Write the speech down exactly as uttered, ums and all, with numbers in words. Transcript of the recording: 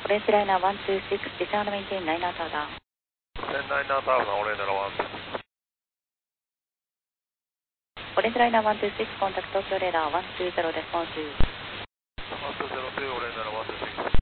オレンジライナーワンツーシックス、ディサードメインテインライナーターダウン。 ライナーターダウン、オレンジライナーワンツーシックス。 オレンジライナーワンツーシックス、コンタクト東京レーダーワンツーゼロレスポンス。 ワンツーゼロツー、オレンジライナーワンツーシックス。